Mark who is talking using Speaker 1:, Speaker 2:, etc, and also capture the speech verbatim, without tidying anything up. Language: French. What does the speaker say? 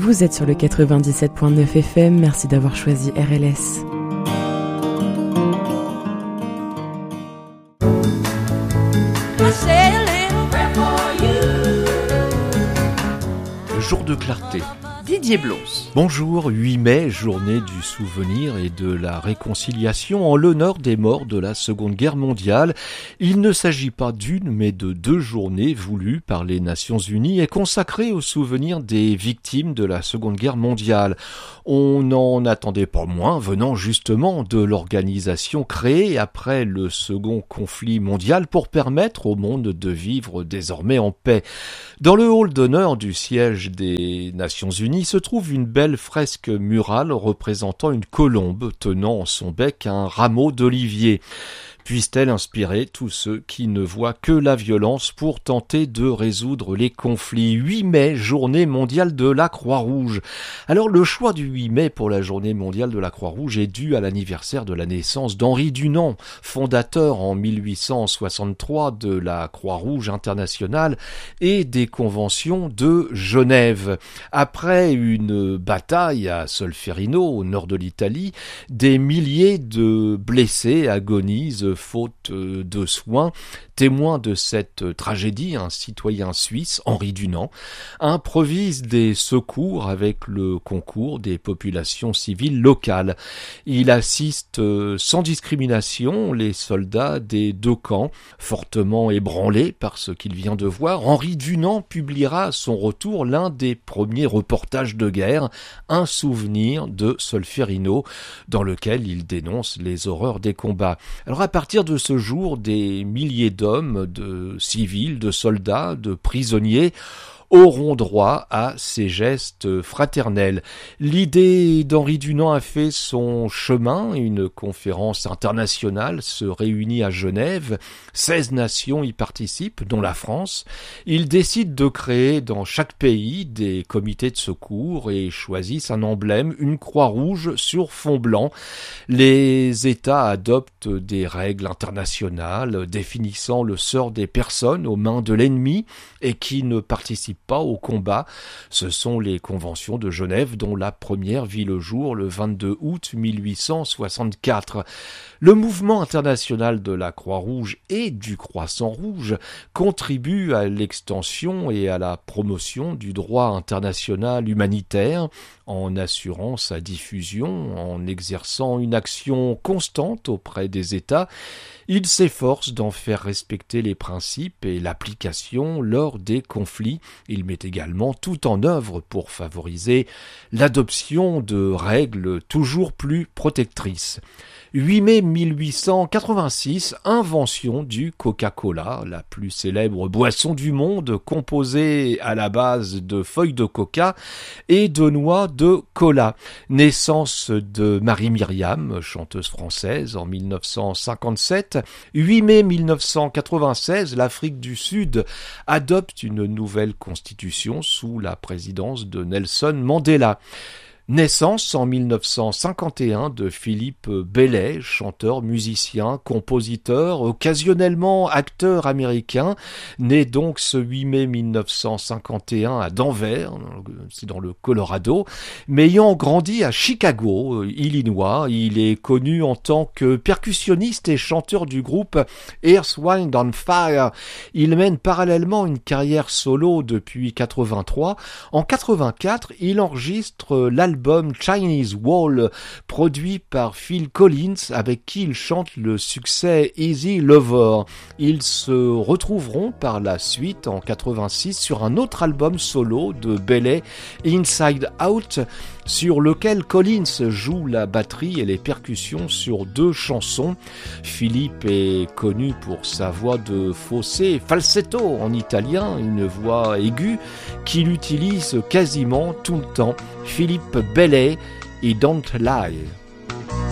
Speaker 1: Vous êtes sur le quatre-vingt-dix-sept point neuf F M, merci d'avoir choisi R L S.
Speaker 2: Jour de clarté. Didier Blos. Bonjour, huit mai, journée du souvenir et de la réconciliation en l'honneur des morts de la Seconde Guerre mondiale. Il ne s'agit pas d'une, mais de deux journées voulues par les Nations Unies et consacrées au souvenir des victimes de la Seconde Guerre mondiale. On n'en attendait pas moins venant justement de l'organisation créée après le second conflit mondial pour permettre au monde de vivre désormais en paix. Dans le hall d'honneur du siège des Nations Unies se trouve une belle fresque murale représentant une colombe tenant en son bec un rameau d'olivier. Puisse-t-elle inspirer tous ceux qui ne voient que la violence pour tenter de résoudre les conflits. huit mai, journée mondiale de la Croix-Rouge. Alors le choix du huit mai pour la journée mondiale de la Croix-Rouge est dû à l'anniversaire de la naissance d'Henri Dunant, fondateur en mille huit cent soixante-trois de la Croix-Rouge internationale et des conventions de Genève. Après une bataille à Solferino, au nord de l'Italie, des milliers de blessés agonisent faute de soins. Témoin de cette tragédie, un citoyen suisse, Henri Dunant, improvise des secours avec le concours des populations civiles locales. Il assiste sans discrimination les soldats des deux camps, fortement ébranlés par ce qu'il vient de voir. Henri Dunant publiera à son retour l'un des premiers reportages de guerre, un souvenir de Solferino, dans lequel il dénonce les horreurs des combats. Alors à partir de ce jour, des milliers d'hommes, de civils, de soldats, de prisonniers auront droit à ces gestes fraternels. L'idée d'Henri Dunant a fait son chemin. Une conférence internationale se réunit à Genève. seize nations y participent, dont la France. Il décide de créer dans chaque pays des comités de secours et choisissent un emblème, une croix rouge sur fond blanc. Les États adoptent des règles internationales définissant le sort des personnes aux mains de l'ennemi et qui ne participent pas au combat. Ce sont les conventions de Genève dont la première vit le jour le vingt-deux août mille huit cent soixante-quatre. Le mouvement international de la Croix-Rouge et du Croissant Rouge contribue à l'extension et à la promotion du droit international humanitaire en assurant sa diffusion, en exerçant une action constante auprès des États. Il s'efforce d'en faire respecter les principes et l'application lors des conflits. Il met également tout en œuvre pour favoriser l'adoption de règles toujours plus protectrices. huit mai mille huit cent quatre-vingt-six, invention du Coca-Cola, la plus célèbre boisson du monde, composée à la base de feuilles de coca et de noix de cola. Naissance de Marie-Myriam, chanteuse française, en mille neuf cent cinquante-sept. huit mai mille neuf cent quatre-vingt-seize, l'Afrique du Sud adopte une nouvelle constitution sous la présidence de Nelson Mandela. Naissance en mille neuf cent cinquante et un de Philippe Bellet, chanteur, musicien, compositeur, occasionnellement acteur américain, né donc ce huit mai mille neuf cent cinquante et un à Denver, c'est dans le Colorado, mais ayant grandi à Chicago, Illinois. Il est connu en tant que percussionniste et chanteur du groupe Earth, Wind and Fire. Il mène parallèlement une carrière solo depuis quatre-vingt-trois. En quatre-vingt-quatre, il enregistre l'album Album Chinese Wall, produit par Phil Collins, avec qui il chante le succès Easy Lover. Ils se retrouveront par la suite en quatre-vingt-six sur un autre album solo de Bellet, Inside Out, sur lequel Collins joue la batterie et les percussions sur deux chansons. Philippe est connu pour sa voix de fausset falsetto en italien, une voix aiguë qu'il utilise quasiment tout le temps. Philippe Bellet et Don't Lie.